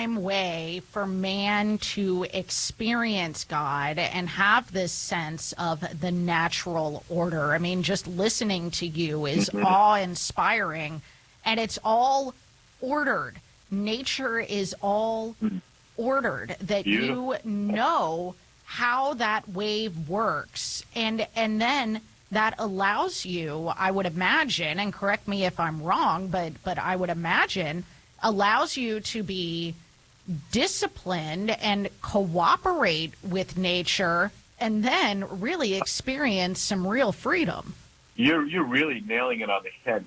prime way for man to experience God and have this sense of the natural order. I mean, just listening to you is awe-inspiring, and it's all ordered. Nature is all ordered, that Beautiful. you know how that wave works. And then that allows you, I would imagine, and correct me if I'm wrong, but I would imagine, allows you to be disciplined and cooperate with nature and then really experience some real freedom. You're really nailing it on the head.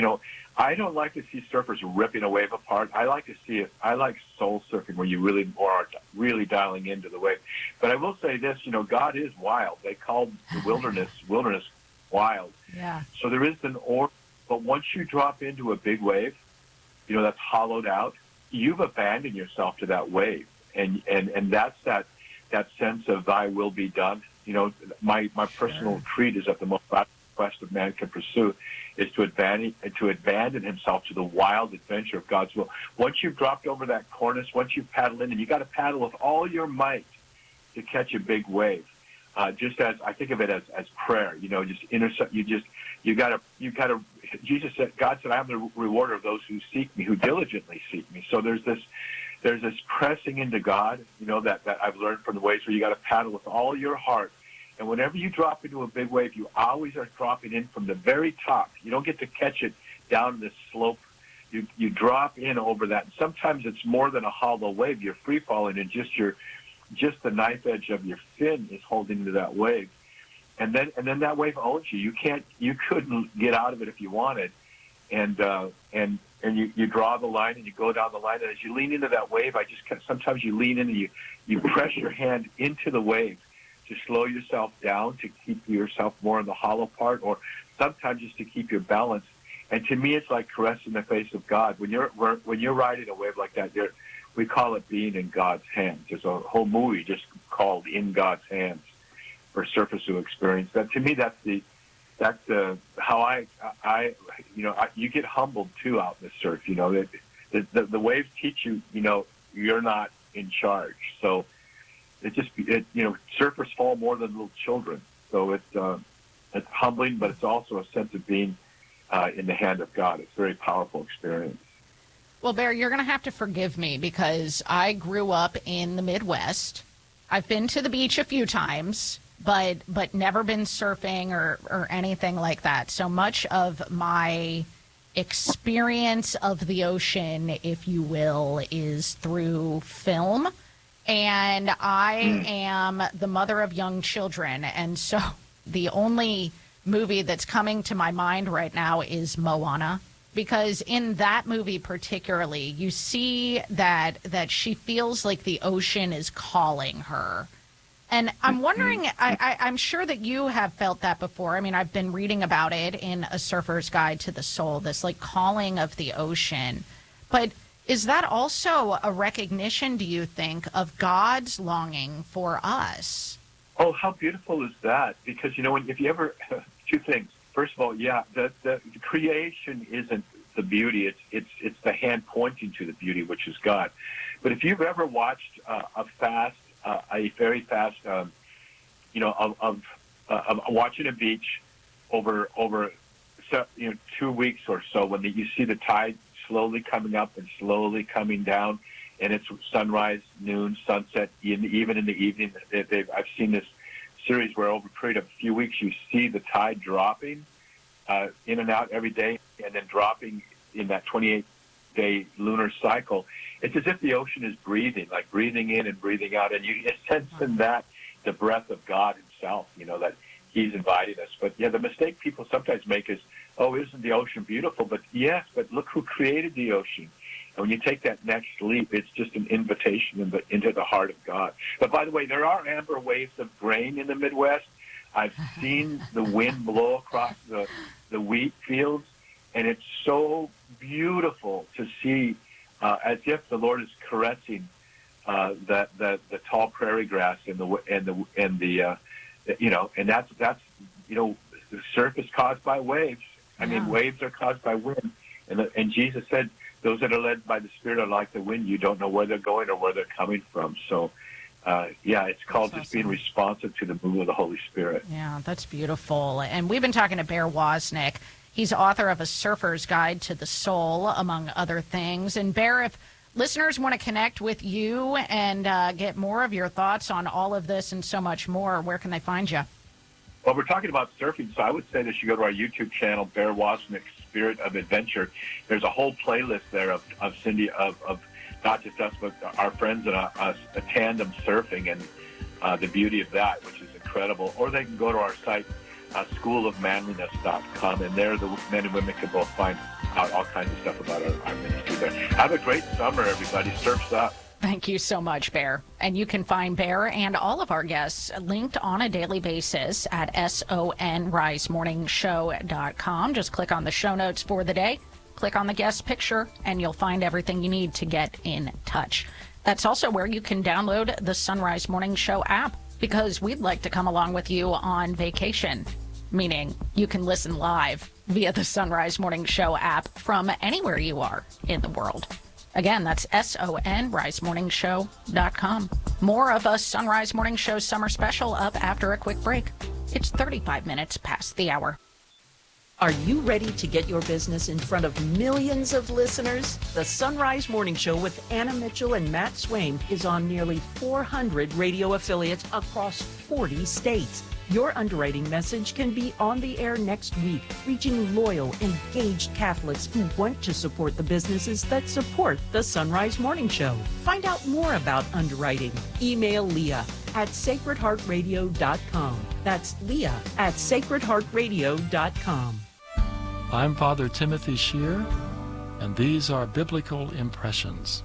I don't like to see surfers ripping a wave apart. I like to see it. I like soul surfing where you really are really dialing into the wave. But I will say this, God is wild. They called the wilderness wild. Yeah. So there is an order. But once you drop into a big wave, that's hollowed out, you've abandoned yourself to that wave. And that's that sense of thy will be done. My personal creed is that the most quest of man can pursue is to abandon himself to the wild adventure of God's will. Once you've dropped over that cornice, once you've paddled in, and you got to paddle with all your might to catch a big wave. Just as I think of it as prayer, just intercept. You got to. Jesus said, God said, "I am the rewarder of those who seek me, who diligently seek me." So there's this pressing into God, that I've learned from the waves where you got to paddle with all your heart. And whenever you drop into a big wave, you always are dropping in from the very top. You don't get to catch it down this slope. You drop in over that. And sometimes it's more than a hollow wave. You're free falling, and just the knife edge of your fin is holding to that wave. And then that wave owns you. You couldn't get out of it if you wanted. And you draw the line and you go down the line. And as you lean into that wave, sometimes you lean in and you press your hand into the wave to slow yourself down, to keep yourself more in the hollow part, or sometimes just to keep your balance. And to me, it's like caressing the face of God. When you're riding a wave like that, we call it being in God's hands. There's a whole movie just called "In God's Hands" for surfers who experience that. To me, that's how you get humbled too out in the surf. The waves teach you, you're not in charge. So surfers fall more than little children. So it's humbling, but it's also a sense of being in the hand of God. It's a very powerful experience. Well, Bear, you're going to have to forgive me because I grew up in the Midwest. I've been to the beach a few times, but never been surfing or anything like that. So much of my experience of the ocean, if you will, is through film. And I am the mother of young children. And so the only movie that's coming to my mind right now is Moana. Because in that movie particularly, you see that she feels like the ocean is calling her. And I'm wondering, I'm sure that you have felt that before. I mean, I've been reading about it in A Surfer's Guide to the Soul, this like calling of the ocean. But is that also a recognition, do you think, of God's longing for us? Oh, how beautiful is that? Because, if you ever, two things. First of all, the creation isn't the beauty. It's the hand pointing to the beauty, which is God. But if you've ever watched a very fast, of watching a beach over 2 weeks or so, when you see the tide slowly coming up and slowly coming down, and it's sunrise, noon, sunset, even in the evening. I've seen this series where over a period of a few weeks you see the tide dropping in and out every day, and then dropping in that 28-day lunar cycle. It's as if the ocean is breathing, like breathing in and breathing out, and you sense in that the breath of God himself, that he's inviting us. But the mistake people sometimes make is, oh, isn't the ocean beautiful? But yes, but look who created the ocean. And when you take that next leap, it's just an invitation into the heart of God. But by the way, there are amber waves of grain in the Midwest. I've seen the wind blow across the wheat fields, and it's so beautiful to see, as if the Lord is caressing the tall prairie grass and the surf is caused by waves. I mean, waves are caused by wind, and Jesus said, those that are led by the Spirit are like the wind. You don't know where they're going or where they're coming from. So, it's called just being responsive to the move of the Holy Spirit. Yeah, that's beautiful. And we've been talking to Bear Wozniak. He's author of A Surfer's Guide to the Soul, among other things. And Bear, if listeners want to connect with you and get more of your thoughts on all of this and so much more, where can they find you? Well, we're talking about surfing, so I would say they should go to our YouTube channel, Bear Wozniak Spirit of Adventure. There's a whole playlist there of Cindy, of not just us, but our friends and us, a tandem surfing, and the beauty of that, which is incredible. Or they can go to our site, schoolofmanliness.com, and there the men and women can both find out all kinds of stuff about our ministry there. Have a great summer, everybody. Surf's up. Thank you so much, Bear. And you can find Bear and all of our guests linked on a daily basis at sonrisemorningshow.com. Just click on the show notes for the day, click on the guest picture, and you'll find everything you need to get in touch. That's also where you can download the Sunrise Morning Show app, because we'd like to come along with you on vacation, meaning you can listen live via the Sunrise Morning Show app from anywhere you are in the world. Again, that's sonrisemorningshow.com. More of a Sunrise Morning Show summer special up after a quick break. It's 35 minutes past the hour. Are you ready to get your business in front of millions of listeners? The Sunrise Morning Show with Anna Mitchell and Matt Swain is on nearly 400 radio affiliates across 40 states. Your underwriting message can be on the air next week, reaching loyal, engaged Catholics who want to support the businesses that support the Sunrise Morning Show. Find out more about underwriting. Email Leah at sacredheartradio.com. That's Leah at sacredheartradio.com. I'm Father Timothy Shear, and these are Biblical Impressions.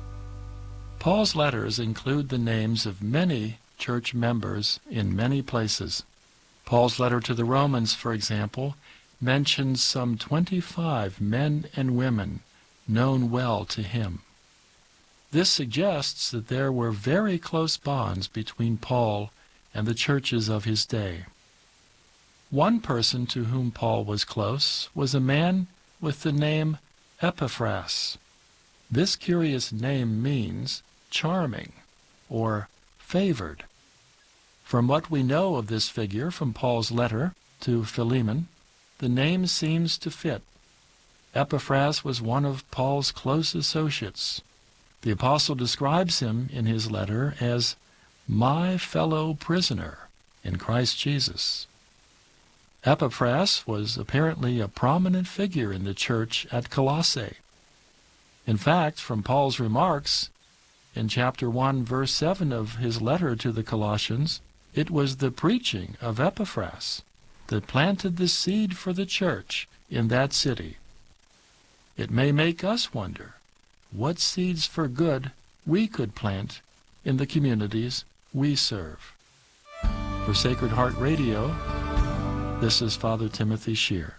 Paul's letters include the names of many church members in many places. Paul's letter to the Romans, for example, mentions some 25 men and women known well to him. This suggests that there were very close bonds between Paul and the churches of his day. One person to whom Paul was close was a man with the name Epaphras. This curious name means charming or favored. From what we know of this figure from Paul's letter to Philemon, the name seems to fit. Epaphras was one of Paul's close associates. The apostle describes him in his letter as my fellow prisoner in Christ Jesus. Epaphras was apparently a prominent figure in the church at Colossae. In fact, from Paul's remarks in chapter 1, verse 7 of his letter to the Colossians, it was the preaching of Epaphras that planted the seed for the church in that city. It may make us wonder what seeds for good we could plant in the communities we serve. For Sacred Heart Radio, this is Father Timothy Shear.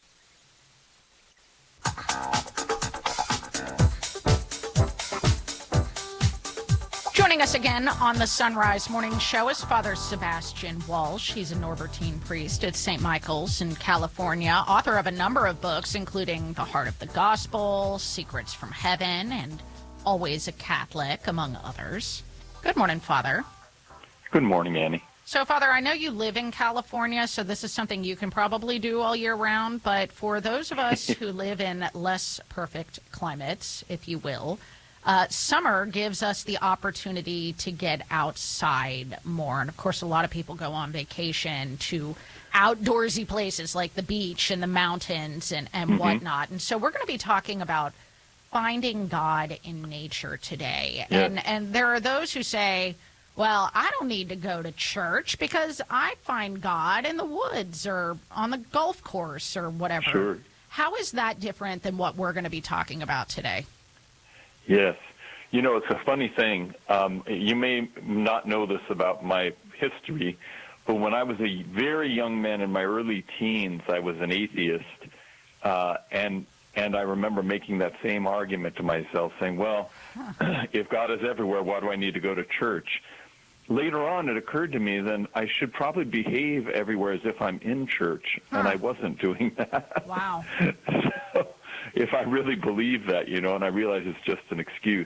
Joining us again on the Sunrise Morning Show is Father Sebastian Walsh. He's a Norbertine priest at St. Michael's in California, author of a number of books, including The Heart of the Gospel, Secrets from Heaven, and Always a Catholic, among others. Good morning, Father. Good morning, Annie. So, Father, I know you live in California, so this is something you can probably do all year round, but for those of us who live in less perfect climates, if you will, summer gives us the opportunity to get outside more. And, of course, a lot of people go on vacation to outdoorsy places like the beach and the mountains and whatnot. And so we're going to be talking about finding God in nature today. Yes. And there are those who say, well, I don't need to go to church because I find God in the woods or on the golf course or whatever. Sure. How is that different than what we're going to be talking about today? Yes. You know, it's a funny thing. You may not know this about my history, but when I was a very young man in my early teens, I was an atheist. And I remember making that same argument to myself, saying, well, if God is everywhere, why do I need to go to church? Later on, it occurred to me then I should probably behave everywhere as if I'm in church, and I wasn't doing that. Wow. So, if I really believe that, and I realize it's just an excuse.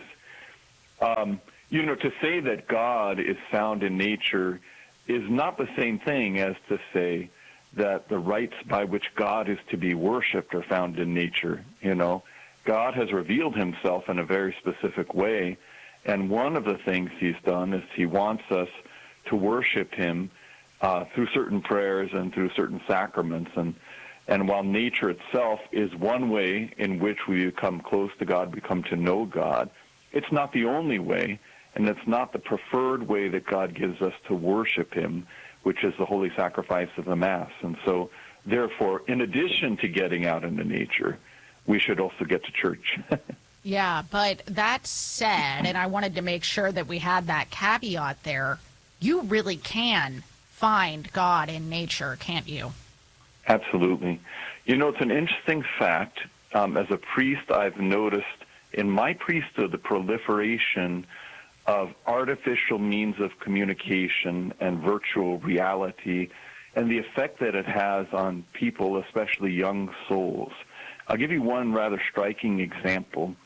To say that God is found in nature is not the same thing as to say that the rites by which God is to be worshipped are found in nature. God has revealed himself in a very specific way, and one of the things he's done is he wants us to worship him through certain prayers and through certain sacraments. And while nature itself is one way in which we become close to God, we come to know God, it's not the only way, and it's not the preferred way that God gives us to worship him, which is the holy sacrifice of the Mass. And so, therefore, in addition to getting out into nature, we should also get to church. Yeah, but that said, and I wanted to make sure that we had that caveat there, you really can find God in nature, can't you? Absolutely. It's an interesting fact. As a priest, I've noticed in my priesthood the proliferation of artificial means of communication and virtual reality and the effect that it has on people, especially young souls. I'll give you one rather striking example.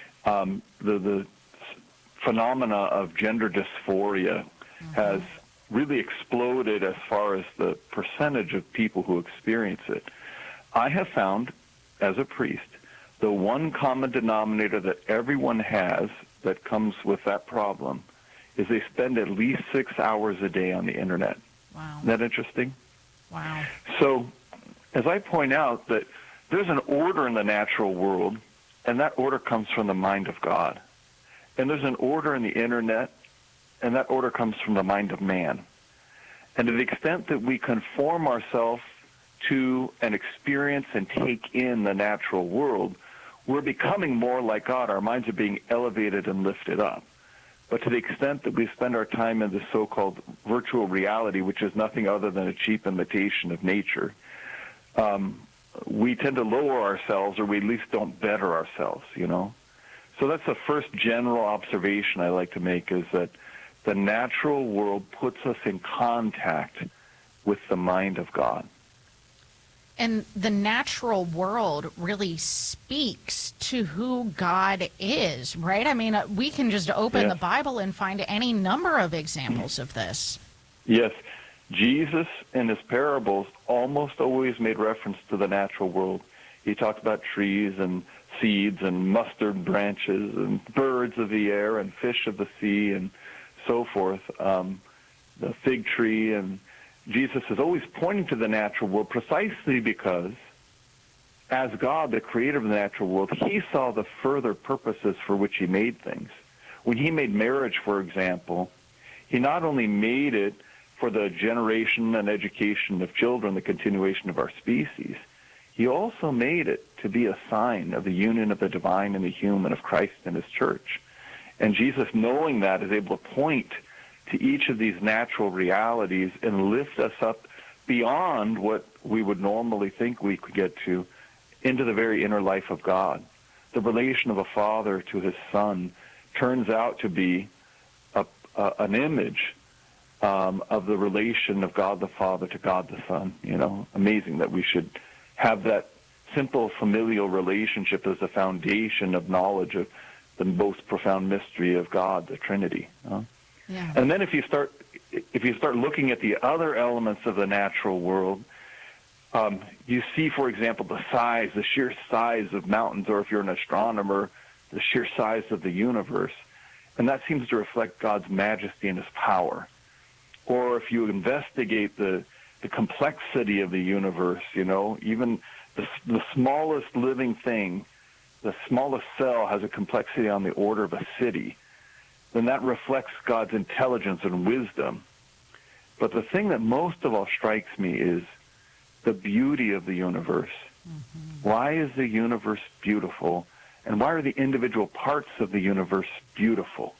The phenomena of gender dysphoria has really exploded as far as the percentage of people who experience it. I have found, as a priest, the one common denominator that everyone has that comes with that problem is they spend at least 6 hours a day on the internet. Wow. Isn't that interesting? Wow. So, as I point out, that there's an order in the natural world, and that order comes from the mind of God. And there's an order in the internet, and that order comes from the mind of man. And to the extent that we conform ourselves to and experience and take in the natural world, we're becoming more like God. Our minds are being elevated and lifted up. But to the extent that we spend our time in this so-called virtual reality, which is nothing other than a cheap imitation of nature, we tend to lower ourselves, or we at least don't better ourselves, So that's the first general observation I like to make, is that the natural world puts us in contact with the mind of God. And the natural world really speaks to who God is, right? I mean, we can just open the Bible and find any number of examples of this. Yes. Jesus, in his parables, almost always made reference to the natural world. He talked about trees and seeds and mustard branches and birds of the air and fish of the sea and so forth, the fig tree. And Jesus is always pointing to the natural world precisely because, as God, the creator of the natural world, he saw the further purposes for which he made things. When he made marriage, for example, he not only made it for the generation and education of children, the continuation of our species, he also made it to be a sign of the union of the divine and the human, of Christ and his church. And Jesus, knowing that, is able to point to each of these natural realities and lift us up beyond what we would normally think we could get to, into the very inner life of God. The relation of a father to his son turns out to be an image of the relation of God the Father to God the Son. Amazing that we should have that simple familial relationship as the foundation of knowledge of the most profound mystery of God, the Trinity. Yeah. And then if you start looking at the other elements of the natural world, you see, for example, the sheer size of mountains, or if you're an astronomer, the sheer size of the universe. And that seems to reflect God's majesty and his power. Or if you investigate the complexity of the universe, even the smallest living thing, the smallest cell has a complexity on the order of a city, then that reflects God's intelligence and wisdom. But the thing that most of all strikes me is the beauty of the universe. Mm-hmm. Why is the universe beautiful? And why are the individual parts of the universe beautiful?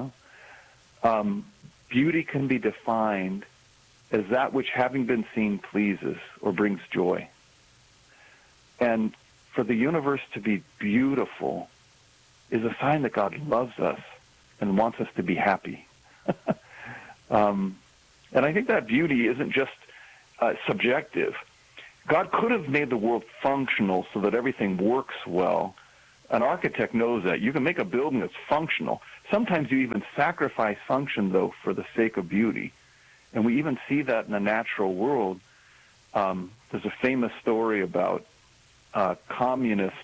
Beauty can be defined as that which, having been seen, pleases or brings joy. And for the universe to be beautiful is a sign that God loves us and wants us to be happy. And I think that beauty isn't just subjective. God could have made the world functional so that everything works well. An architect knows that. You can make a building that's functional. Sometimes you even sacrifice function, though, for the sake of beauty. And we even see that in the natural world. There's a famous story about a communist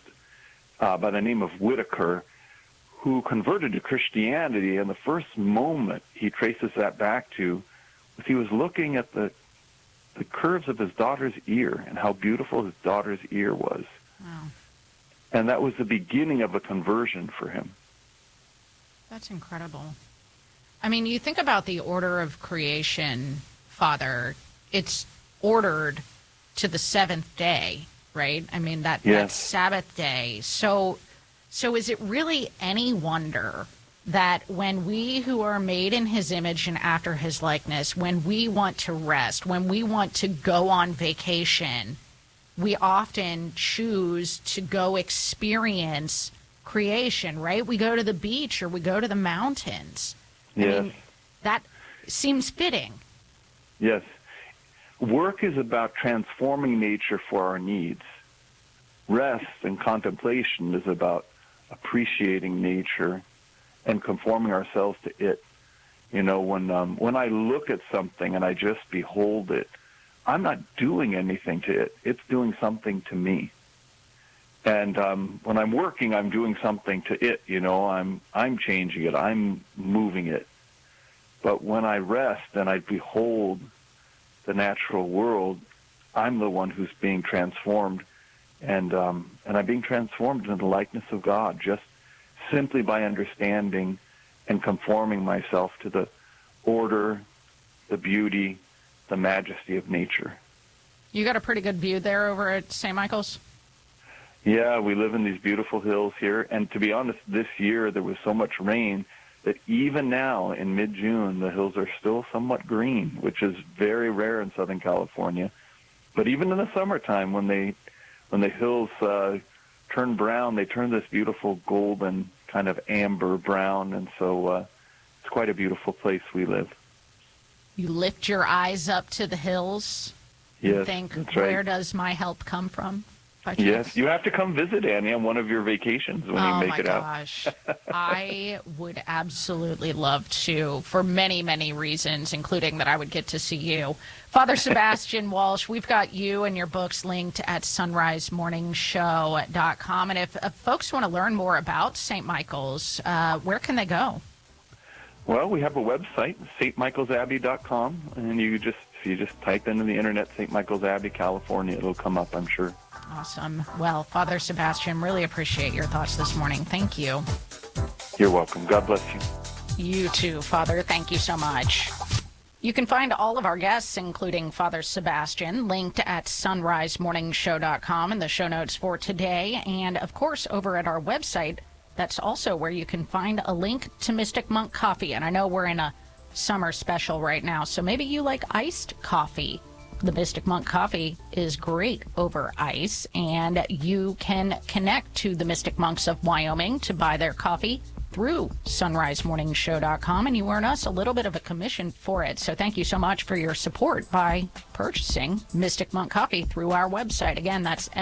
by the name of Whitaker who converted to Christianity, and the first moment he traces that back to was he was looking at the curves of his daughter's ear and how beautiful his daughter's ear was. Wow. And that was the beginning of a conversion for him. That's incredible. I mean, you think about the order of creation, Father. It's ordered to the seventh day, right? I mean, that Sabbath day. So is it really any wonder that when we who are made in his image and after his likeness, when we want to rest, when we want to go on vacation, we often choose to go experience creation, right? We go to the beach or we go to the mountains. Yes. I mean, that seems fitting. Yes. Work is about transforming nature for our needs. Rest and contemplation is about appreciating nature and conforming ourselves to it. You know, when I look at something and I just behold it, I'm not doing anything to it. It's doing something to me. And when I'm working, I'm doing something to it. You know, I'm changing it. I'm moving it. But when I rest and I behold the natural world, I'm the one who's being transformed, and I'm being transformed into the likeness of God just simply by understanding and conforming myself to the order, the beauty, the majesty of nature. You got a pretty good view there over at St. Michael's? Yeah, we live in these beautiful hills here, and to be honest, this year there was so much rain that even now in mid-June the hills are still somewhat green, which is very rare in Southern California. But even in the summertime, when the hills turn brown, they turn this beautiful golden kind of amber brown, and so it's quite a beautiful place we live. You lift your eyes up to the hills and think, where does my help come from? Yes, you have to come visit, Annie, on one of your vacations when you make it out. Oh, my gosh. I would absolutely love to, for many, many reasons, including that I would get to see you. Father Sebastian Walsh, we've got you and your books linked at sunrisemorningshow.com. And if folks want to learn more about St. Michael's, where can they go? Well, we have a website, stmichaelsabbey.com, and if you just type into the internet St. Michael's Abbey, California, it'll come up, I'm sure. Awesome. Well, Father Sebastian, really appreciate your thoughts this morning. Thank you. You're welcome. God bless you. You too, Father. Thank you so much. You can find all of our guests, including Father Sebastian, linked at sunrisemorningshow.com in the show notes for today. And, of course, over at our website, that's also where you can find a link to Mystic Monk Coffee. And I know we're in a summer special right now, so maybe you like iced coffee. The Mystic Monk Coffee is great over ice, and you can connect to the Mystic Monks of Wyoming to buy their coffee through sunrisemorningshow.com, and you earn us a little bit of a commission for it. So thank you so much for your support by purchasing Mystic Monk Coffee through our website. Again, that's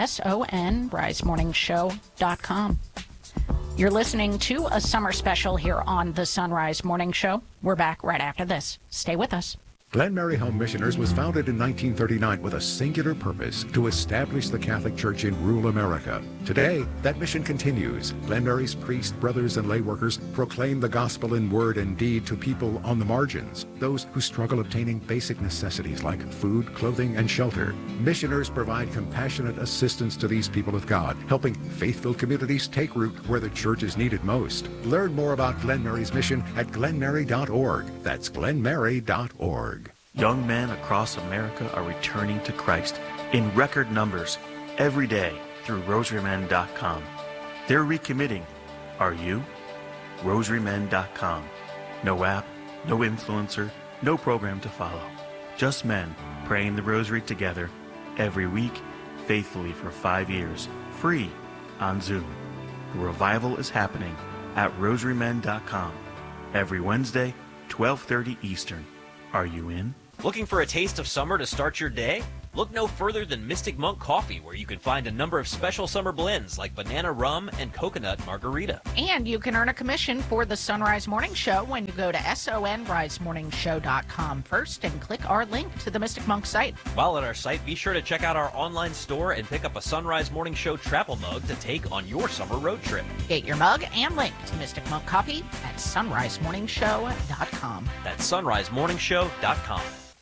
sunrisemorningshow.com. You're listening to a summer special here on the Sunrise Morning Show. We're back right after this. Stay with us. Glen Mary Home Missioners was founded in 1939 with a singular purpose to establish the Catholic Church in rural America. Today, that mission continues. Glen Mary's priests, brothers, and lay workers proclaim the gospel in word and deed to people on the margins, those who struggle obtaining basic necessities like food, clothing, and shelter. Missioners provide compassionate assistance to these people of God, helping faith-filled communities take root where the church is needed most. Learn more about Glen Mary's mission at glenmary.org. That's glenmary.org. Young men across America are returning to Christ in record numbers every day through rosarymen.com. They're recommitting. Are you? rosarymen.com. No app, no influencer, no program to follow. Just men praying the rosary together every week, faithfully for 5 years, free on Zoom. The revival is happening at rosarymen.com every Wednesday, 12:30 Eastern. Are you in? Looking for a taste of summer to start your day? Look no further than Mystic Monk Coffee, where you can find a number of special summer blends like banana rum and coconut margarita. And you can earn a commission for the Sunrise Morning Show when you go to sonrisemorningshow.com first and click our link to the Mystic Monk site. While at our site, be sure to check out our online store and pick up a Sunrise Morning Show travel mug to take on your summer road trip. Get your mug and link to Mystic Monk Coffee at sonrisemorningshow.com. That's sonrisemorningshow.com.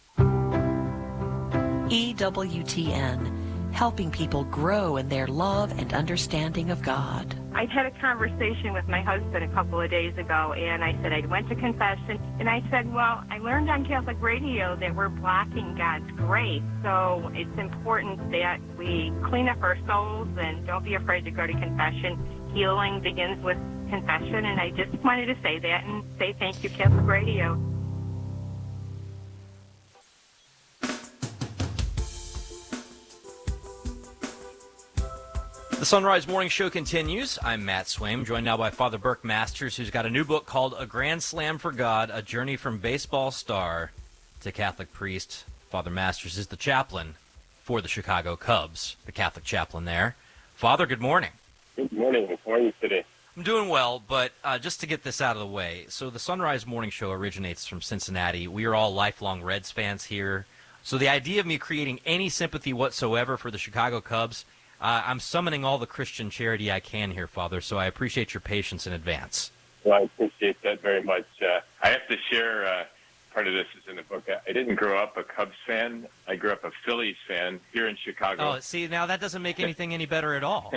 EWTN, helping people grow in their love and understanding of God. I had a conversation with my husband a couple of days ago, and I said I went to confession, and I said, well, I learned on Catholic radio that we're blocking God's grace, so it's important that we clean up our souls and don't be afraid to go to confession. Healing begins with confession, and I just wanted to say that and say thank you, Catholic radio. The Sunrise Morning Show continues. I'm Matt Swaim, joined now by Father Burke Masters, who's got a new book called A Grand Slam for God, A Journey from Baseball Star to Catholic Priest. Father Masters is the chaplain for the Chicago Cubs, the Catholic chaplain there. Father, good morning. Good morning. How are you today? I'm doing well, but just to get this out of the way, so the Sunrise Morning Show originates from Cincinnati. We are all lifelong Reds fans here. So the idea of me creating any sympathy whatsoever for the Chicago Cubs, I'm summoning all the Christian charity I can here, Father, so I appreciate your patience in advance. Well, I appreciate that very much. I have to share, part of this is in the book. I didn't grow up a Cubs fan. I grew up a Phillies fan here in Chicago. Oh, see, now that doesn't make anything any better at all.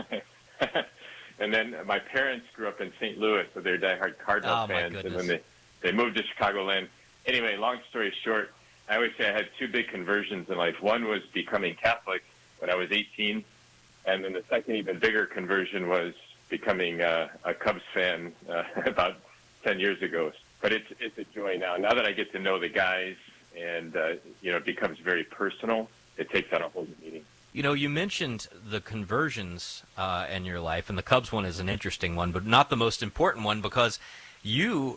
And then my parents grew up in St. Louis, so they're diehard Cardinal fans. And when they moved to Chicagoland. Anyway, long story short, I always say I had two big conversions in life. One was becoming Catholic when I was 18. And then the second, even bigger conversion was becoming a Cubs fan about 10 years ago. But it's a joy now. Now that I get to know the guys and, it becomes very personal, it takes on a whole new meaning. You know, you mentioned the conversions in your life, and the Cubs one is an interesting one, but not the most important one because you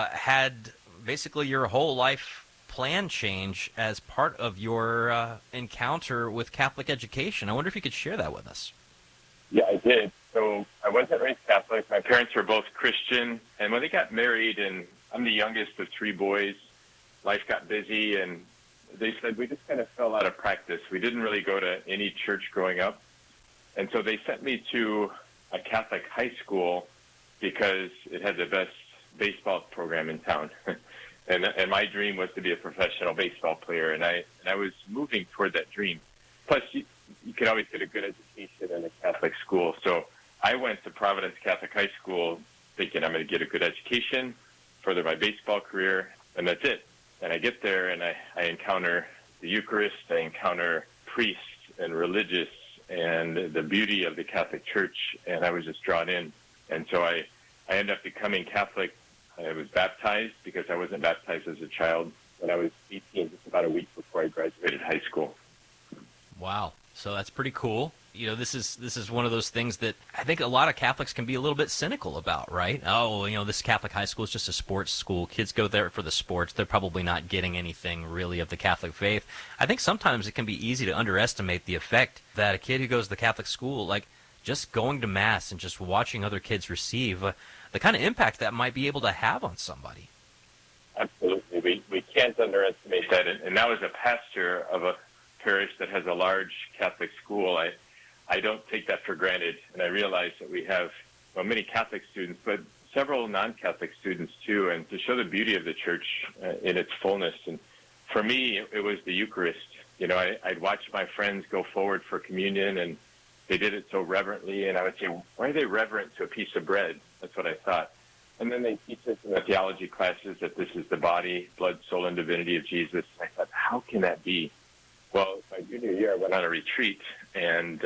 had basically your whole life plan change as part of your encounter with Catholic education. I wonder if you could share that with us. Yeah, I did. So I wasn't raised Catholic. My parents were both Christian. And when they got married, and I'm the youngest of three boys, life got busy, and they said we just kind of fell out of practice. We didn't really go to any church growing up. And so they sent me to a Catholic high school because it had the best baseball program in town. And my dream was to be a professional baseball player, and I was moving toward that dream. Plus, you could always get a good education in a Catholic school. So I went to Providence Catholic High School thinking I'm going to get a good education, further my baseball career, and that's it. And I get there, and I encounter the Eucharist, I encounter priests and religious, and the beauty of the Catholic Church, and I was just drawn in. And so I ended up becoming Catholic. I was baptized because I wasn't baptized as a child when I was 18, just about a week before I graduated high school. Wow. So that's pretty cool. You know, this is one of those things that I think a lot of Catholics can be a little bit cynical about, right? Oh, this Catholic high school is just a sports school. Kids go there for the sports. They're probably not getting anything really of the Catholic faith. I think sometimes it can be easy to underestimate the effect that a kid who goes to the Catholic school, like just going to Mass and just watching other kids receive, the kind of impact that might be able to have on somebody. Absolutely. We can't underestimate that. And now as a pastor of a parish that has a large Catholic school, I don't take that for granted. And I realize that we have many Catholic students, but several non-Catholic students too, and to show the beauty of the church in its fullness. And for me, it was the Eucharist. I'd watch my friends go forward for communion, and they did it so reverently, and I would say, why are they reverent to a piece of bread? That's what I thought. And then they teach us in the theology classes that this is the body, blood, soul, and divinity of Jesus. And I thought, how can that be? Well, my junior year, I went on a retreat, and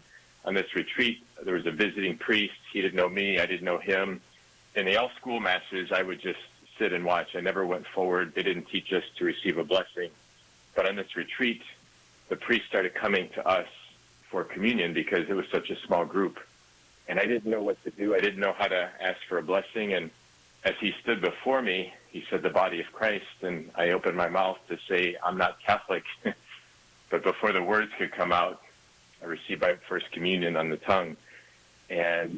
on this retreat, there was a visiting priest. He didn't know me. I didn't know him. In the all-school masses, I would just sit and watch. I never went forward. They didn't teach us to receive a blessing. But on this retreat, the priest started coming to us for communion because it was such a small group. And I didn't know what to do. I didn't know how to ask for a blessing. And as he stood before me, he said, the body of Christ. And I opened my mouth to say, I'm not Catholic. But before the words could come out, I received my first communion on the tongue. And,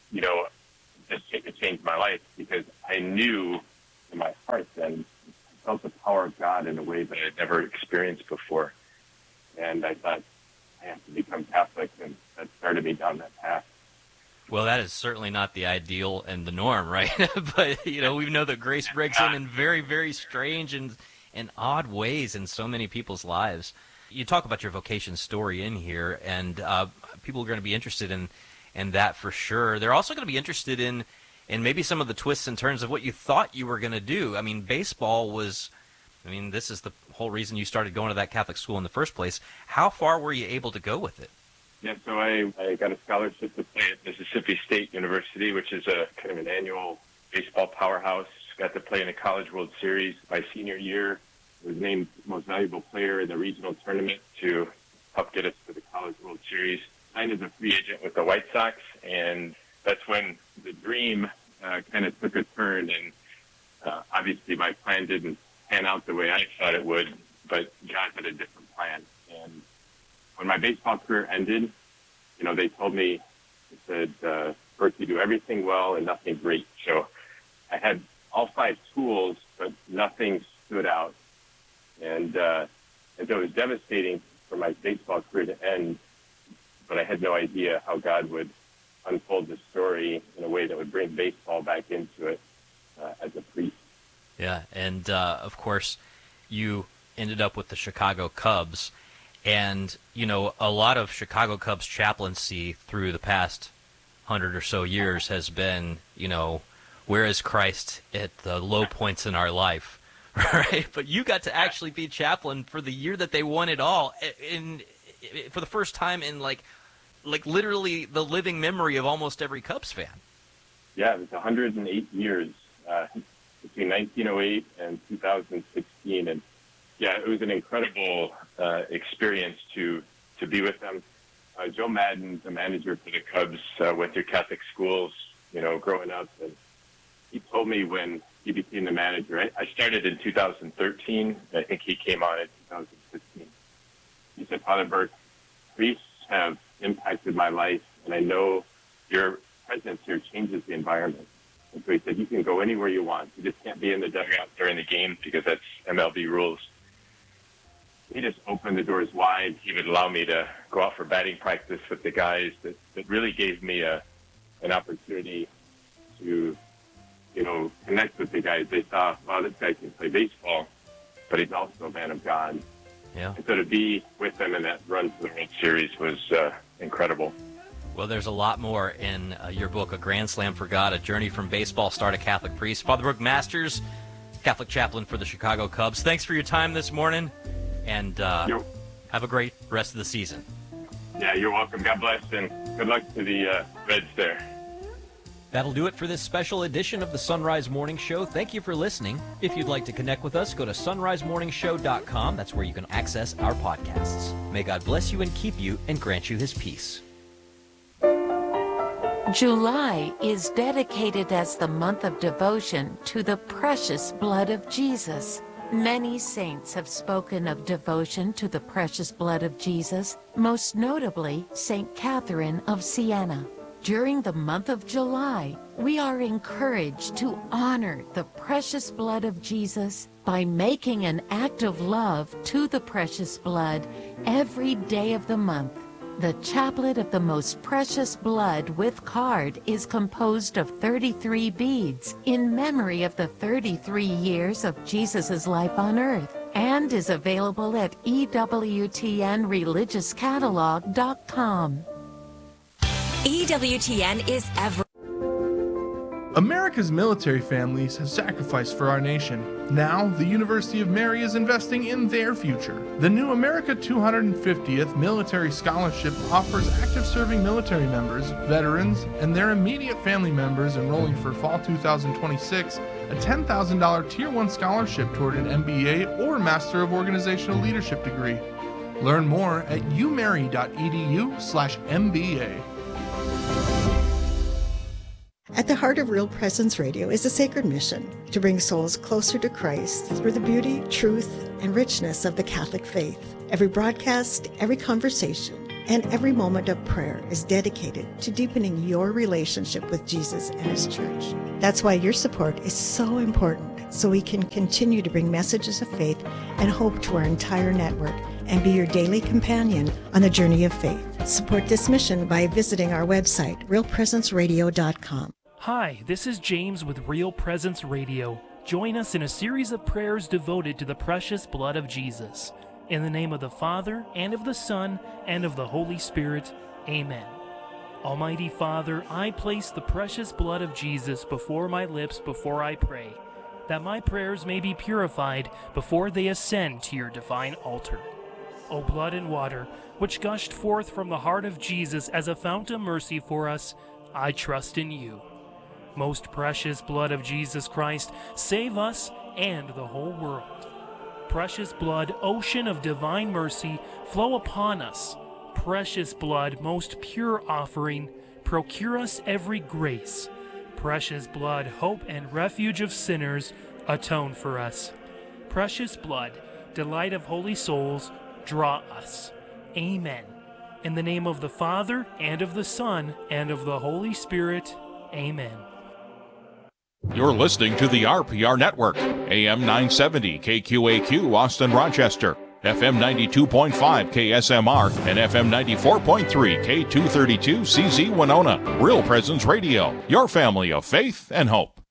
it changed my life because I knew in my heart then, I felt the power of God in a way that I'd never experienced before. And I thought, I have to become Catholic, and that started me down that path. Well, that is certainly not the ideal and the norm, right? But, we know that grace breaks in very, very strange and odd ways in so many people's lives. You talk about your vocation story in here, and people are going to be interested in that for sure. They're also going to be interested in maybe some of the twists and turns of what you thought you were going to do. I mean, baseball was, this is the whole reason you started going to that Catholic school in the first place. How far were you able to go with it? Yeah, so I got a scholarship to play at Mississippi State University, which is a kind of an annual baseball powerhouse. Got to play in a College World Series my senior year. Was named most valuable player in the regional tournament to help get us to the College World Series. Signed as a free agent with the White Sox, and that's when the dream kind of took a turn. And obviously my plan didn't pan out the way I thought it would, but God had a different plan. And when my baseball career ended, they told me, they said, Bert, you do everything well and nothing great. So I had all 5 tools, but nothing stood out. And so it was devastating for my baseball career to end, but I had no idea how God would unfold the story in a way that would bring baseball back into it as a priest. Yeah, and of course, you ended up with the Chicago Cubs. And, a lot of Chicago Cubs chaplaincy through the past 100 or so years has been, where is Christ at the low points in our life, right? But you got to actually be chaplain for the year that they won it all, for the first time in, like literally the living memory of almost every Cubs fan. Yeah, it was 108 years between 1908 and 2016, and yeah, it was an incredible experience to be with them. Joe Madden, the manager for the Cubs, went through Catholic schools, growing up. And he told me when he became the manager, I started in 2013. I think he came on in 2015. He said, Father Bert, priests have impacted my life, and I know your presence here changes the environment. And so he said, you can go anywhere you want. You just can't be in the dugout during the game because that's MLB rules. He just opened the doors wide. He would allow me to go out for batting practice with the guys. That really gave me an opportunity to, connect with the guys. They saw, wow, this guy can play baseball, but he's also a man of God. Yeah. And so to be with them in that run to the World Series was incredible. Well, there's a lot more in your book, A Grand Slam for God, A Journey from Baseball Star to Catholic Priest. Father Brooke Masters, Catholic chaplain for the Chicago Cubs. Thanks for your time this morning, and have a great rest of the season. Yeah, you're welcome. God bless, and good luck to the Reds there. That'll do it for this special edition of the Sunrise Morning Show. Thank you for listening. If you'd like to connect with us, go to sunrisemorningshow.com. That's where you can access our podcasts. May God bless you and keep you and grant you his peace. July is dedicated as the month of devotion to the precious blood of Jesus. Many saints have spoken of devotion to the precious blood of Jesus, most notably St. Catherine of Siena. During the month of July, we are encouraged to honor the precious blood of Jesus by making an act of love to the precious blood every day of the month. The Chaplet of the Most Precious Blood with card is composed of 33 beads in memory of the 33 years of Jesus' life on earth and is available at EWTNReligiousCatalog.com. EWTN is ever. America's military families have sacrificed for our nation. Now, the University of Mary is investing in their future. The new America 250th Military Scholarship offers active serving military members, veterans, and their immediate family members enrolling for fall 2026 a $10,000 Tier 1 scholarship toward an MBA or Master of Organizational Leadership degree. Learn more at umary.edu/MBA. At the heart of Real Presence Radio is a sacred mission to bring souls closer to Christ through the beauty, truth, and richness of the Catholic faith. Every broadcast, every conversation, and every moment of prayer is dedicated to deepening your relationship with Jesus and His church. That's why your support is so important, so we can continue to bring messages of faith and hope to our entire network and be your daily companion on the journey of faith. Support this mission by visiting our website, realpresenceradio.com. Hi, this is James with Real Presence Radio. Join us in a series of prayers devoted to the precious blood of Jesus. In the name of the Father, and of the Son, and of the Holy Spirit, Amen. Almighty Father, I place the precious blood of Jesus before my lips before I pray, that my prayers may be purified before they ascend to your divine altar. O blood and water, which gushed forth from the heart of Jesus as a fount of mercy for us, I trust in you. Most precious blood of Jesus Christ, save us and the whole world. Precious blood, ocean of divine mercy, flow upon us. Precious blood, most pure offering, procure us every grace. Precious blood, hope and refuge of sinners, atone for us. Precious blood, delight of holy souls, draw us. Amen. In the name of the Father, and of the Son, and of the Holy Spirit, Amen. You're listening to the RPR Network, AM 970 KQAQ Austin Rochester, FM 92.5 KSMR, and FM 94.3 K232 CZ Winona. Real Presence Radio, your family of faith and hope.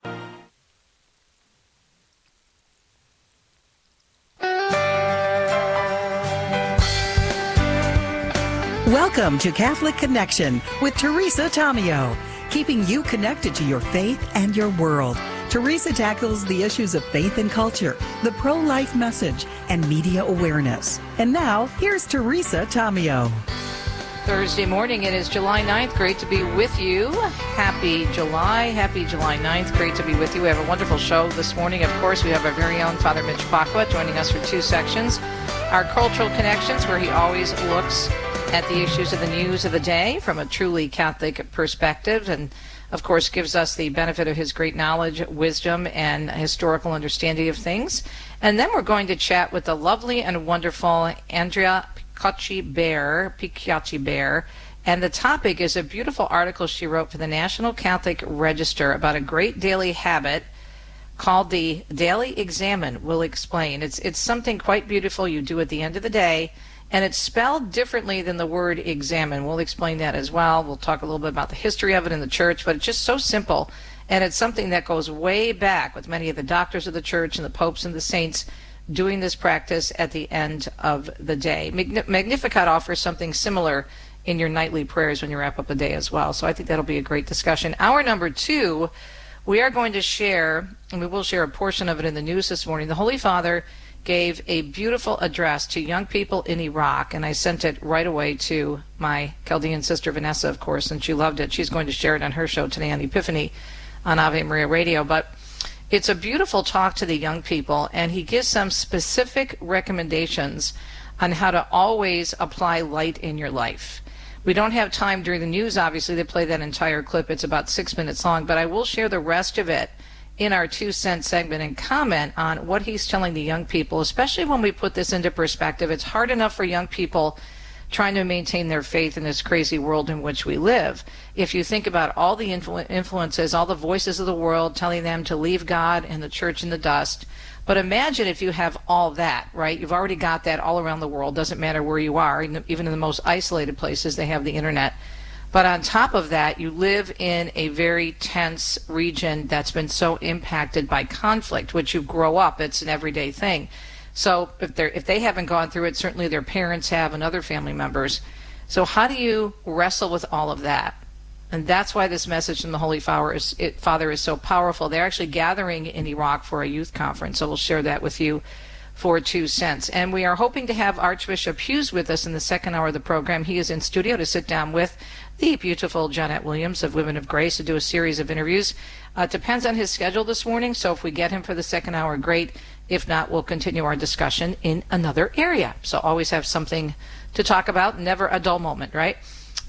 Welcome to Catholic Connection with Teresa Tomeo, keeping you connected to your faith and your world. Teresa tackles the issues of faith and culture, the pro-life message, and media awareness. And now, here's Teresa Tomeo. Thursday morning, it is July 9th. Great to be with you. Happy July 9th. Great to be with you. We have a wonderful show this morning. Of course, we have our very own Father Mitch Pacwa joining us for two sections. Our Cultural Connections, where he always looks at the issues of the news of the day from a truly Catholic perspective, and of course gives us the benefit of his great knowledge, wisdom, and historical understanding of things. And then we're going to chat with the lovely and wonderful Andrea Picciacci Bear, and the topic is a beautiful article she wrote for the National Catholic Register about a great daily habit called the Daily Examen. We'll explain. It's something quite beautiful you do at the end of the day, and it's spelled differently than the word examine. We'll explain that as well. We'll talk a little bit about the history of it in the church, but it's just so simple, and it's something that goes way back with many of the doctors of the church and the popes and the saints doing this practice at the end of the day. Magnificat offers something similar in your nightly prayers when you wrap up a day as well, so I think that'll be a great discussion. Hour number 2, we are going to share, and we will share a portion of it in the news this morning. The Holy Father gave a beautiful address to young people in Iraq, and I sent it right away to my Chaldean sister Vanessa, of course, and she loved it. She's going to share it on her show today on Epiphany on Ave Maria Radio. But it's a beautiful talk to the young people, and he gives some specific recommendations on how to always apply light in your life. We don't have time during the news, obviously, to play that entire clip. It's about 6 minutes long, but I will share the rest of it in our 2-cent segment and comment on what he's telling the young people, especially when we put this into perspective. It's hard enough for young people trying to maintain their faith in this crazy world in which we live. If you think about all the influences, all the voices of the world telling them to leave God and the church in the dust. But imagine if you have all that, right? You've already got that all around the world. Doesn't matter where you are. Even in the most isolated places, they have the internet. But on top of that, you live in a very tense region that's been so impacted by conflict, which you grow up, it's an everyday thing. So if they haven't gone through it, certainly their parents have and other family members. So how do you wrestle with all of that? And that's why this message from the Holy Father is so powerful. They're actually gathering in Iraq for a youth conference, so we'll share that with you for 2 cents. And we are hoping to have Archbishop Hughes with us in the second hour of the program. He is in studio to sit down with the beautiful Jeanette Williams of Women of Grace to do a series of interviews. Depends on his schedule this morning, so if we get him for the second hour, great. If not, we'll continue our discussion in another area. So always have something to talk about, never a dull moment, right?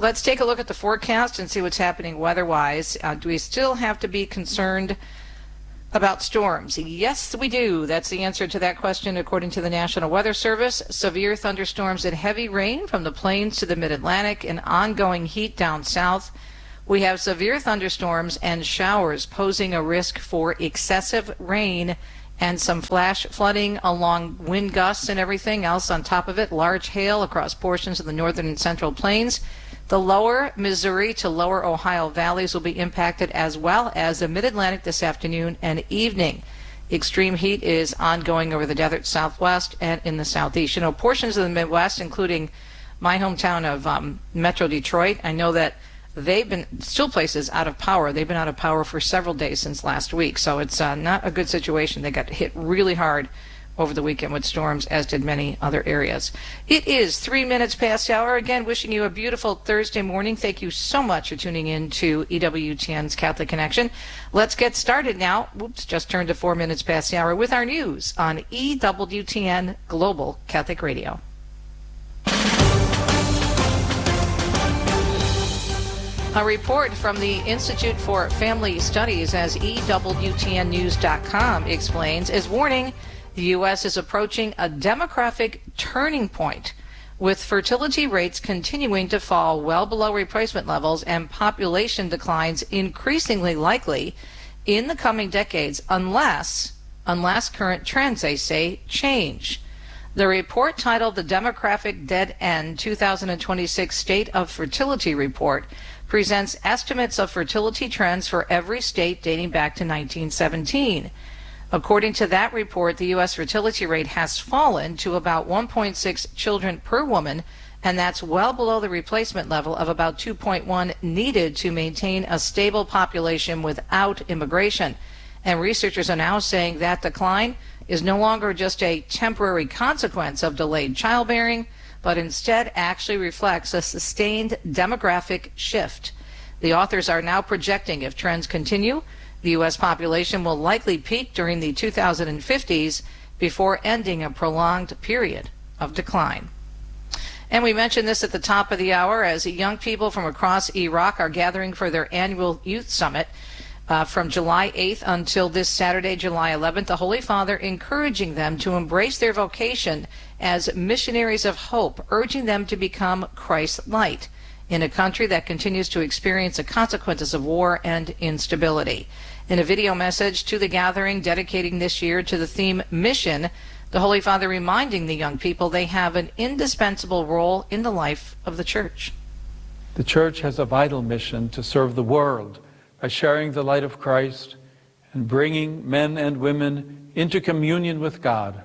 Let's take a look at the forecast and see what's happening weather-wise. Do we still have to be concerned about storms? Yes, we do. That's the answer to that question according to the National Weather Service. Severe thunderstorms and heavy rain from the plains to the mid-Atlantic and ongoing heat down south. We have severe thunderstorms and showers posing a risk for excessive rain and some flash flooding along wind gusts and everything else on top of it. Large hail across portions of the northern and central plains. The lower Missouri to lower Ohio valleys will be impacted, as well as the mid-Atlantic this afternoon and evening. Extreme heat is ongoing over the desert southwest and in the southeast. You know, portions of the Midwest, including my hometown of Metro Detroit, I know that they've been still places out of power. They've been out of power for several days since last week, so it's not a good situation. They got hit really hard over the weekend with storms, as did many other areas. It is 3 minutes past the hour. Again, wishing you a beautiful Thursday morning. Thank you so much for tuning in to EWTN's Catholic Connection. Let's get started now. Just turned to 4 minutes past the hour with our news on EWTN Global Catholic Radio. A report from the Institute for Family Studies, as EWTNnews.com explains, is warning the U.S. is approaching a demographic turning point, with fertility rates continuing to fall well below replacement levels and population declines increasingly likely in the coming decades unless current trends, they say, change. The report, titled The Demographic Dead End 2026 State of Fertility Report, presents estimates of fertility trends for every state dating back to 1917. According to that report, the U.S. fertility rate has fallen to about 1.6 children per woman, and that's well below the replacement level of about 2.1 needed to maintain a stable population without immigration. And researchers are now saying that decline is no longer just a temporary consequence of delayed childbearing, but instead actually reflects a sustained demographic shift. The authors are now projecting, if trends continue, the U.S. population will likely peak during the 2050s before ending a prolonged period of decline. And we mentioned this at the top of the hour, as young people from across Iraq are gathering for their annual youth summit from July 8th until this Saturday, July 11th. The Holy Father encouraging them to embrace their vocation as missionaries of hope, urging them to become Christ's light in a country that continues to experience the consequences of war and instability. In a video message to the gathering, dedicating this year to the theme Mission, the Holy Father reminding the young people they have an indispensable role in the life of the Church. The Church has a vital mission to serve the world by sharing the light of Christ and bringing men and women into communion with God.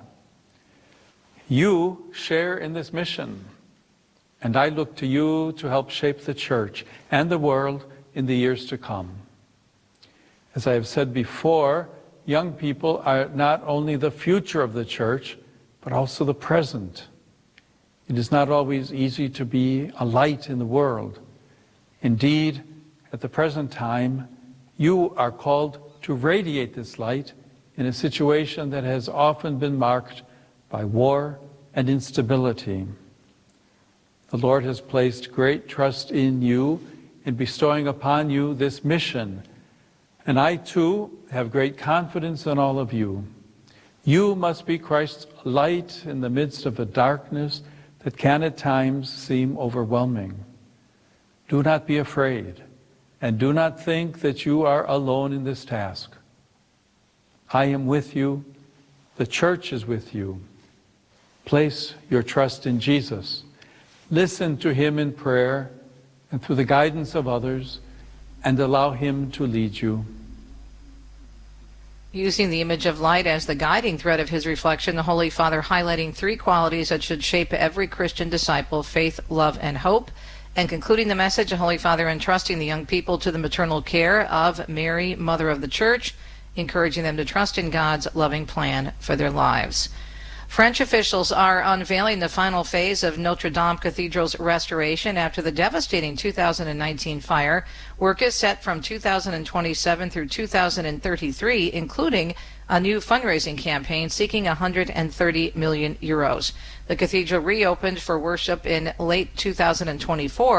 You share in this mission, and I look to you to help shape the Church and the world in the years to come. As I have said before, young people are not only the future of the Church, but also the present. It is not always easy to be a light in the world. Indeed, at the present time, you are called to radiate this light in a situation that has often been marked by war and instability. The Lord has placed great trust in you in bestowing upon you this mission, and I too have great confidence in all of you. You must be Christ's light in the midst of a darkness that can at times seem overwhelming. Do not be afraid, and do not think that you are alone in this task. I am with you. The Church is with you. Place your trust in Jesus. Listen to him in prayer and through the guidance of others, and allow him to lead you. Using the image of light as the guiding thread of his reflection, the Holy Father highlighting three qualities that should shape every Christian disciple: faith, love, and hope. And concluding the message, the Holy Father entrusting the young people to the maternal care of Mary, Mother of the Church, encouraging them to trust in God's loving plan for their lives. French officials are unveiling the final phase of Notre Dame Cathedral's restoration after the devastating 2019 fire. Work is set from 2027 through 2033, including a new fundraising campaign seeking 130 million euros. The cathedral reopened for worship in late 2024,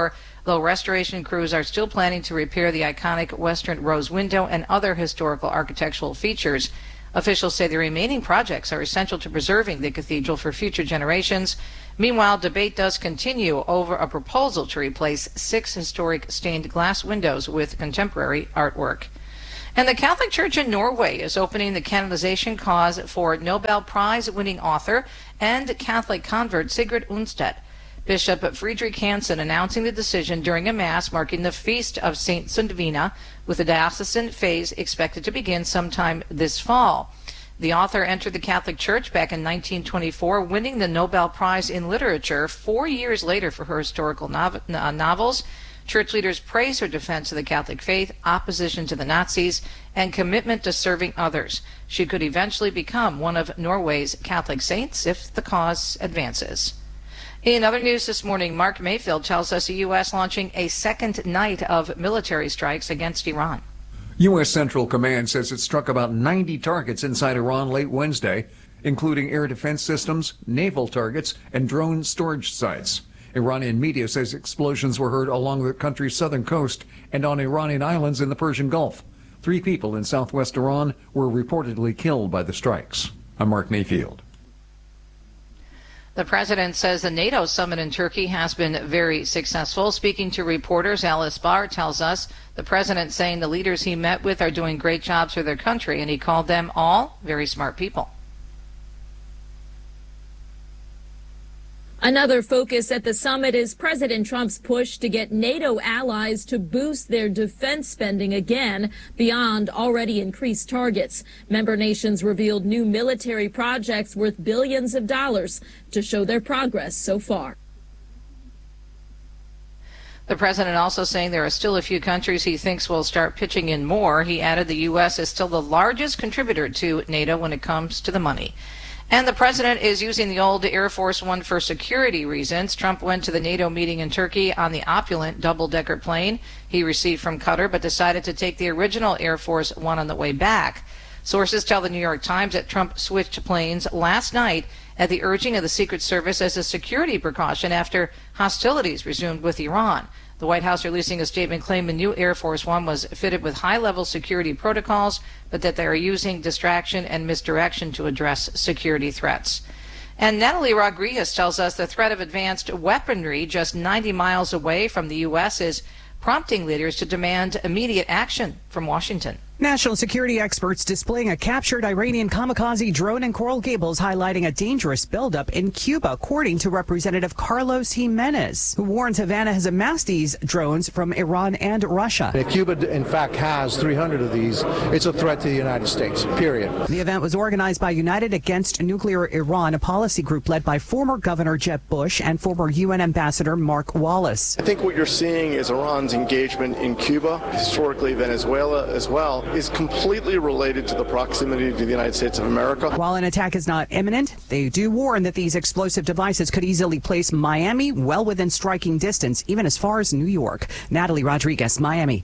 though restoration crews are still planning to repair the iconic western rose window and other historical architectural features. Officials say the remaining projects are essential to preserving the cathedral for future generations. Meanwhile, debate does continue over a proposal to replace 6 historic stained glass windows with contemporary artwork. And the Catholic Church in Norway is opening the canonization cause for Nobel Prize-winning author and Catholic convert Sigrid Undset. Bishop Friedrich Hansen announcing the decision during a mass marking the feast of St. Sundvina, with the diocesan phase expected to begin sometime this fall. The author entered the Catholic Church back in 1924, winning the Nobel Prize in Literature 4 years later for her historical novels. Church leaders praise her defense of the Catholic faith, opposition to the Nazis, and commitment to serving others. She could eventually become one of Norway's Catholic saints if the cause advances. In other news this morning, Mark Mayfield tells us the U.S. launching a second night of military strikes against Iran. U.S. Central Command says it struck about 90 targets inside Iran late Wednesday, including air defense systems, naval targets, and drone storage sites. Iranian media says explosions were heard along the country's southern coast and on Iranian islands in the Persian Gulf. 3 people in southwest Iran were reportedly killed by the strikes. I'm Mark Mayfield. The president says the NATO summit in Turkey has been very successful. Speaking to reporters, Alice Barr tells us the president saying the leaders he met with are doing great jobs for their country, and he called them all very smart people. Another focus at the summit is President Trump's push to get NATO allies to boost their defense spending again beyond already increased targets. Member nations revealed new military projects worth billions of dollars to show their progress so far. The president also saying there are still a few countries he thinks will start pitching in more. He added the U.S. is still the largest contributor to NATO when it comes to the money. And the president is using the old Air Force One for security reasons. Trump went to the NATO meeting in Turkey on the opulent double-decker plane he received from Qatar, but decided to take the original Air Force One on the way back. Sources tell the New York Times that Trump switched planes last night at the urging of the Secret Service as a security precaution after hostilities resumed with Iran. The White House releasing a statement claiming the new Air Force One was fitted with high-level security protocols, but that they are using distraction and misdirection to address security threats. And Natalie Rodriguez tells us the threat of advanced weaponry just 90 miles away from the U.S. is prompting leaders to demand immediate action from Washington. National security experts displaying a captured Iranian kamikaze drone in Coral Gables, highlighting a dangerous buildup in Cuba, according to Representative Carlos Jimenez, who warns Havana has amassed these drones from Iran and Russia. If Cuba, in fact, has 300 of these, it's a threat to the United States, period. The event was organized by United Against Nuclear Iran, a policy group led by former Governor Jeb Bush and former UN Ambassador Mark Wallace. I think what you're seeing is Iran's engagement in Cuba, historically Venezuela as well, is completely related to the proximity to the United States of America. While an attack is not imminent, they do warn that these explosive devices could easily place Miami well within striking distance, even as far as New York. Natalie Rodriguez, Miami.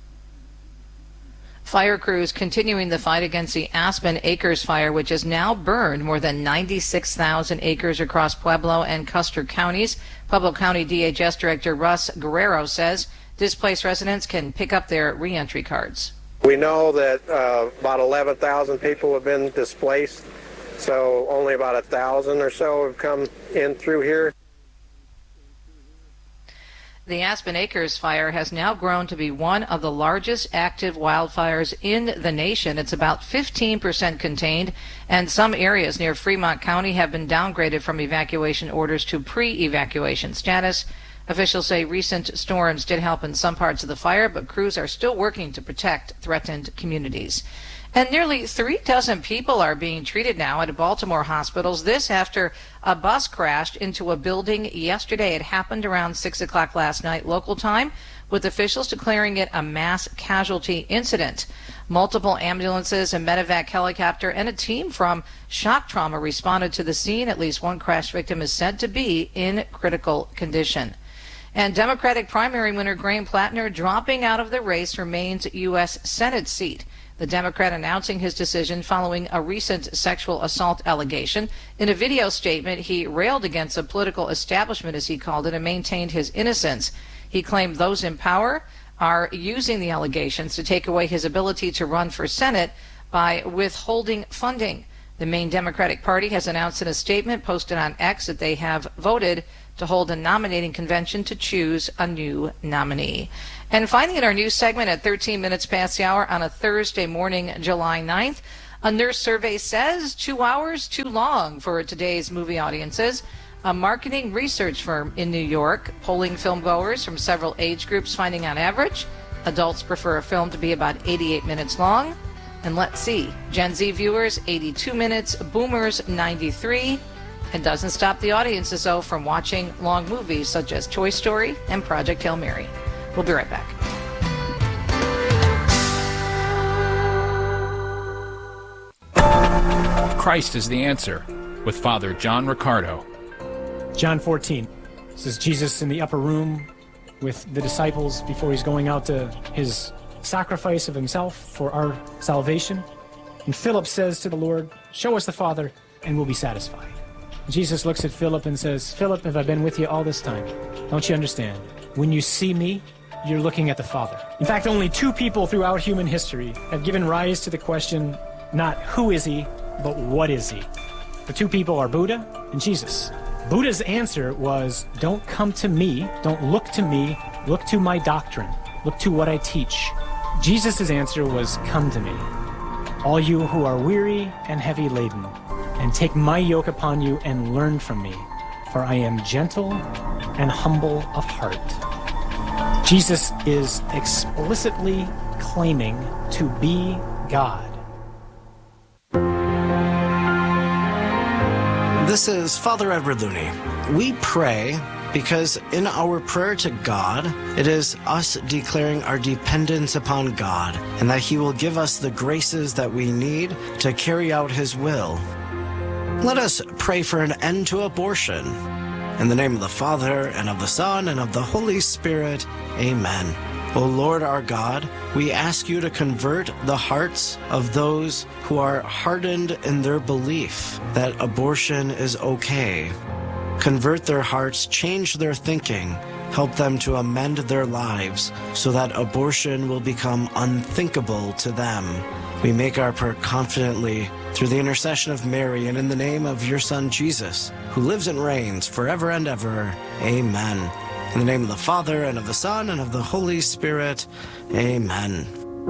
Fire crews continuing the fight against the Aspen Acres fire, which has now burned more than 96,000 acres across Pueblo and Custer counties. Pueblo County DHS Director Russ Guerrero says displaced residents can pick up their reentry cards. We know that about 11,000 people have been displaced, so only about 1,000 or so have come in through here. The Aspen Acres fire has now grown to be one of the largest active wildfires in the nation. It's about 15% contained, and some areas near Fremont County have been downgraded from evacuation orders to pre-evacuation status. Officials say recent storms did help in some parts of the fire, but crews are still working to protect threatened communities. And nearly 36 people are being treated now at Baltimore hospitals. This after a bus crashed into a building yesterday. It happened around 6 o'clock last night local time, with officials declaring it a mass casualty incident. Multiple ambulances, a medevac helicopter, and a team from shock trauma responded to the scene. At least one crash victim is said to be in critical condition. And Democratic primary winner Graham Plattner dropping out of the race for Maine's U.S. Senate seat. The Democrat announcing his decision following a recent sexual assault allegation. In a video statement, he railed against the political establishment, as he called it, and maintained his innocence. He claimed those in power are using the allegations to take away his ability to run for Senate by withholding funding. The main Democratic Party has announced in a statement posted on X that they have voted to hold a nominating convention to choose a new nominee. And finally, in our news segment at 13 minutes past the hour on a Thursday morning, July 9th, a nurse survey says 2 hours too long for today's movie audiences. A marketing research firm in New York polling filmgoers from several age groups, finding on average, adults prefer a film to be about 88 minutes long. And let's see, Gen Z viewers, 82 minutes, boomers, 93. It doesn't stop the audiences, though, from watching long movies such as Toy Story and Project Hail Mary. We'll be right back. Christ is the answer, with Father John Riccardo. John 14. This is Jesus in the upper room with the disciples before he's going out to his sacrifice of himself for our salvation. And Philip says to the Lord, "Show us the Father and we'll be satisfied." Jesus looks at Philip and says, "Philip, have I been with you all this time? Don't you understand? When you see me, you're looking at the Father." In fact, only 2 people throughout human history have given rise to the question, not who is he, but what is he? The 2 people are Buddha and Jesus. Buddha's answer was, don't come to me, don't look to me, look to my doctrine, look to what I teach. Jesus' answer was, come to me, all you who are weary and heavy laden, and take my yoke upon you and learn from me, for I am gentle and humble of heart. Jesus is explicitly claiming to be God. This is Father Edward Looney. We pray because in our prayer to God, it is us declaring our dependence upon God and that He will give us the graces that we need to carry out His will. Let us pray for an end to abortion. In the name of the Father, and of the Son, and of the Holy Spirit, amen. O Lord our God, we ask you to convert the hearts of those who are hardened in their belief that abortion is okay. Convert their hearts, change their thinking, help them to amend their lives so that abortion will become unthinkable to them. We make our prayer confidently through the intercession of Mary and in the name of your Son Jesus, who lives and reigns forever and ever. Amen. In the name of the Father, and of the Son, and of the Holy Spirit. Amen.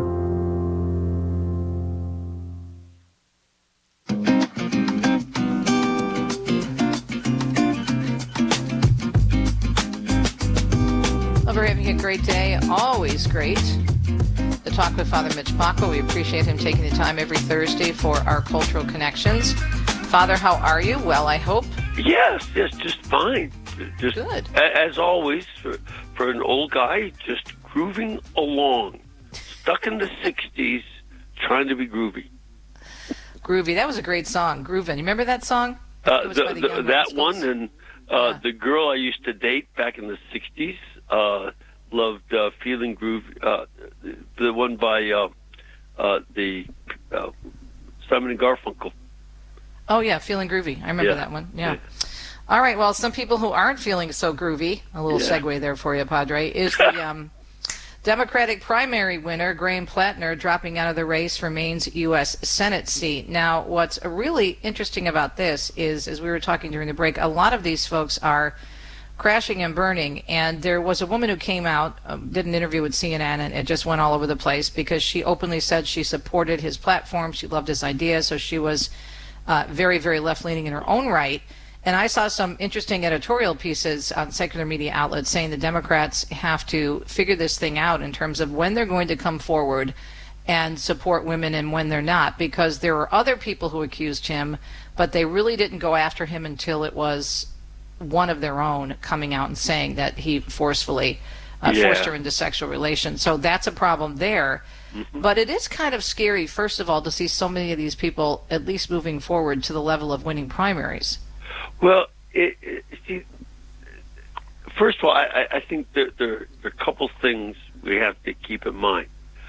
Hope we're having a great day. Always great to talk with Father Mitch Pacwa. We appreciate him taking the time every Thursday for our Cultural Connections. Father, how are you? Well, I hope. Yes, just fine. Just good. As always, for an old guy, just grooving along. Stuck in the 60s, trying to be groovy. Groovy. That was a great song, Groovin'. You remember that song? That one, and the girl I used to date back in the 60s loved Feeling Groovy. The one by the Simon and Garfunkel. Oh, yeah, Feeling Groovy. I remember that one. Yeah. All right, well, some people who aren't feeling so groovy, a little segue there for you, Padre, is the Democratic primary winner, Graham Plattner, dropping out of the race for Maine's U.S. Senate seat. Now, what's really interesting about this is, as we were talking during the break, a lot of these folks are crashing and burning, and there was a woman who came out, did an interview with CNN, and it just went all over the place because she openly said she supported his platform, she loved his ideas, so she was very, very left-leaning in her own right. And I saw some interesting editorial pieces on secular media outlets saying the Democrats have to figure this thing out in terms of when they're going to come forward and support women and when they're not, because there were other people who accused him, but they really didn't go after him until it was one of their own coming out and saying that he forcefully forced her into sexual relations. So that's a problem there. Mm-hmm. But it is kind of scary, first of all, to see so many of these people at least moving forward to the level of winning primaries. Well, see, first of all, I think there are a couple things we have to keep in mind.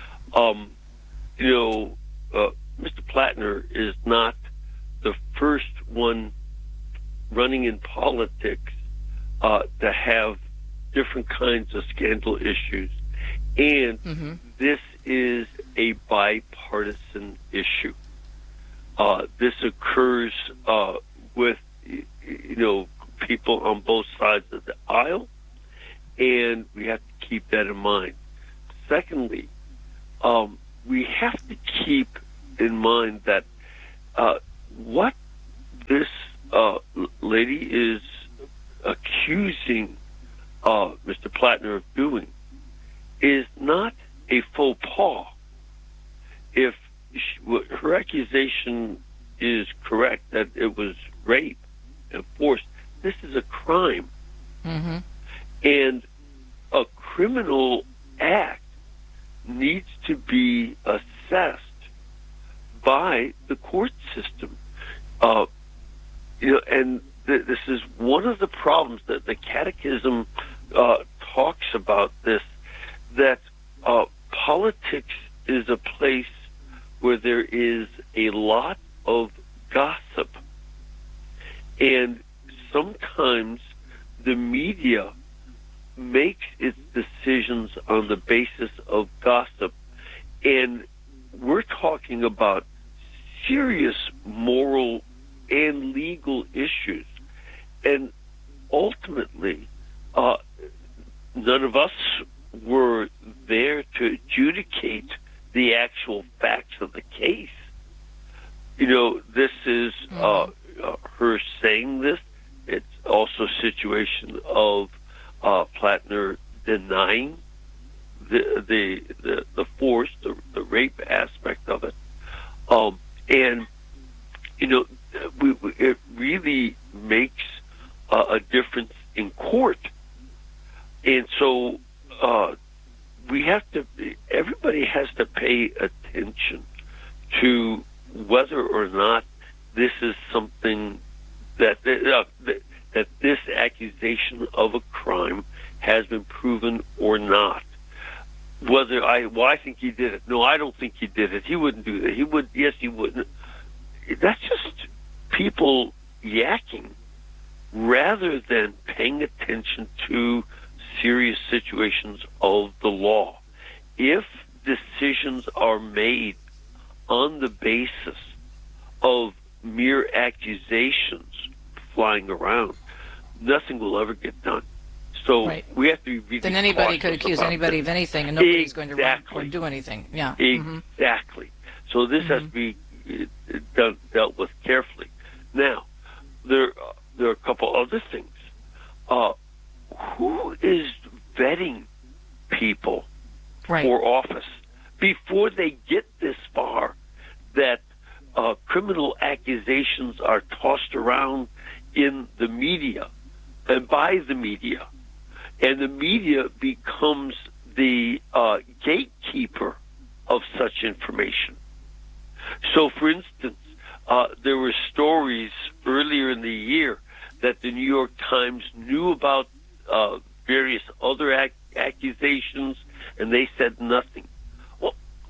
Mr. Plattner is not the first one running in politics to have different kinds of scandal issues, and this is a bipartisan issue. This occurs with people on both sides of the aisle, and we have to keep that in mind. Secondly, we have to keep in mind that what this lady is accusing Mr. Plattner of doing is not a faux pas. If her accusation is correct, that it was rape and force, this is a crime. And a criminal act needs to be assessed by the court system. And this is one of the problems that the Catechism talks about this, that politics is a place where there is a lot of gossip. And sometimes the media makes its decisions on the basis of gossip. And we're talking about serious moral and legal issues. And ultimately, none of us were there to adjudicate the actual facts of the case. This is her saying this. It's also a situation of Plattner denying the force, the rape aspect of it. And it really makes a difference in court. And so everybody has to pay attention to whether or not this is something that this accusation of a crime has been proven or not. I think he did it. No, I don't think he did it. He wouldn't do that. He would. Yes, he wouldn't. That's just people yakking rather than paying attention to serious situations of the law. If decisions are made on the basis of mere accusations flying around, nothing will ever get done. So we have to be really then anybody could accuse anybody of anything, and nobody's going to run or do anything. Yeah, exactly. So this has to be dealt with carefully. Now, there are a couple other things. Who is vetting people for office before they get this far? That criminal accusations are tossed around in the media and by the media, and the media becomes the gatekeeper of such information. So, for instance, there were stories earlier in the year that the New York Times knew about various other accusations, and they said nothing. Well,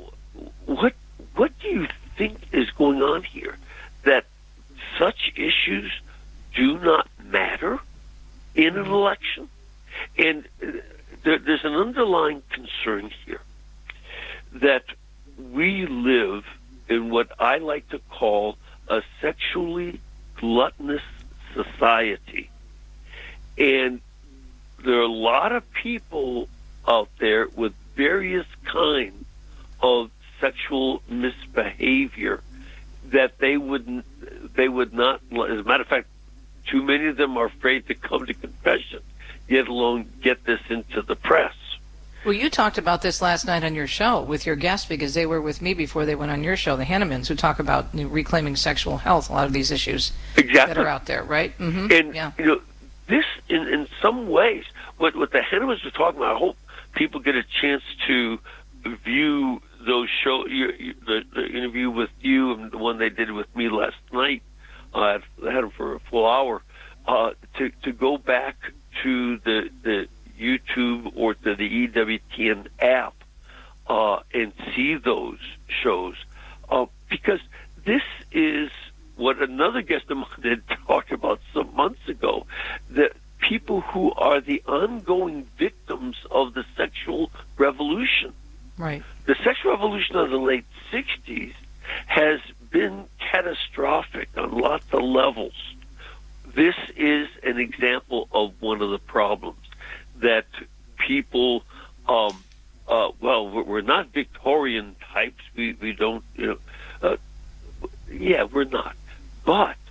what do you think is going on here? That such issues do not matter in an election? And there's an underlying concern here that we live in what I like to call a sexually gluttonous society. And there are a lot of people out there with various kinds of sexual misbehavior that they would not, as a matter of fact, too many of them are afraid to come to confession, yet alone get this into the press. Well, you talked about this last night on your show with your guests, because they were with me before they went on your show, the Hannemans, who talk about reclaiming sexual health, a lot of these issues that are out there, right? And this, in some ways, what the Hannemans were talking about, I hope people get a chance to view those shows, the interview with you and the one they did with me last night. I had them for a full hour. To go back to the YouTube or to the EWTN app and see those shows, because this is what another guest of mine had talked about some months ago, that people who are the ongoing victims of the sexual revolution. Right. The sexual revolution of the late 60s has been catastrophic on lots of levels. This is an example of one of the problems that people, we're not Victorian types. We don't, we're not. But